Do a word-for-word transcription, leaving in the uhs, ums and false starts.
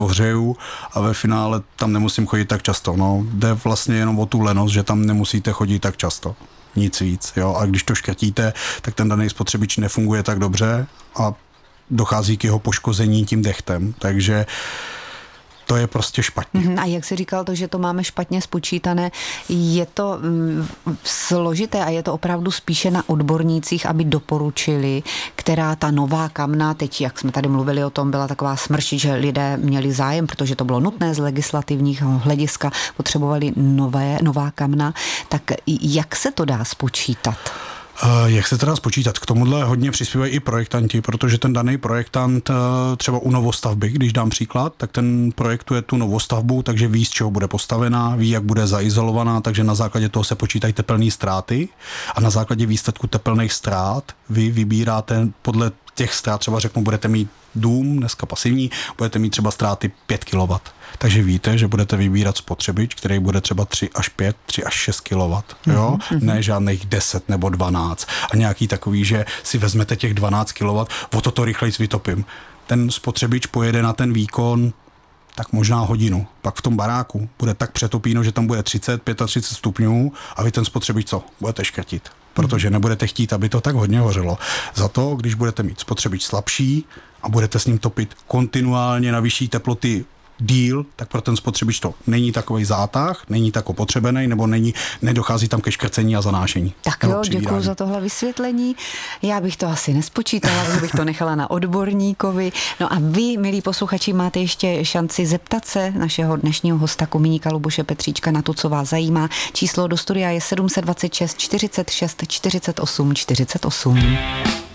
ohřeju a ve finále tam nemusím chodit tak často. No, jde vlastně jenom o tu lenost, že tam nemusíte chodit tak často. Nic víc. Jo? A když to škrtíte, tak ten daný spotřebič nefunguje tak dobře a dochází k jeho poškození tím dechtem. Takže to je prostě špatně. A jak jsi říkal to, že to máme špatně spočítané, je to mm, složité a je to opravdu spíše na odbornících, aby doporučili, která ta nová kamna, teď jak jsme tady mluvili o tom, byla taková smršť, že lidé měli zájem, protože to bylo nutné z legislativního hlediska, potřebovali nové, nová kamna, tak jak se to dá spočítat? Jak se teda spočítat? K tomuhle hodně přispívají i projektanti, protože ten daný projektant třeba u novostavby, když dám příklad, tak ten projektuje tu novostavbu, takže ví, z čeho bude postavená, ví, jak bude zaizolovaná, takže na základě toho se počítají tepelné ztráty a na základě výsledku tepelných ztrát vy vybíráte podle těch ztrát, třeba řeknu, budete mít dům, dneska pasivní, budete mít třeba ztráty pět kilowattů. Takže víte, že budete vybírat spotřebič, který bude třeba tři až pět, tři až šest kilowattů. Jo? Mm-hmm. Ne žádných deset nebo dvanáct. A nějaký takový, že si vezmete těch dvanáct kilowattů, o toto rychleji vytopím. Ten spotřebič pojede na ten výkon tak možná hodinu. Pak v tom baráku bude tak přetopíno, že tam bude třicet, třicet pět stupňů a vy ten spotřebič co? Budete škrtit. Protože nebudete chtít, aby to tak hodně hořelo. Za to, když budete mít spotřebič slabší a budete s ním topit kontinuálně na vyšší teploty díl, tak pro ten spotřebič to není takový zátah, není tak opotřebený, nebo není, nedochází tam ke škrcení a zanášení. Tak jo, děkuji za tohle vysvětlení. Já bych to asi nespočítala, že bych to nechala na odborníkovi. No a vy, milí posluchači, máte ještě šanci zeptat se našeho dnešního hosta Kumíníka Luboše Petříčka na to, co vás zajímá. Číslo do studia je sedm set dvacet šest čtyřicet šest čtyřicet osm čtyřicet osm.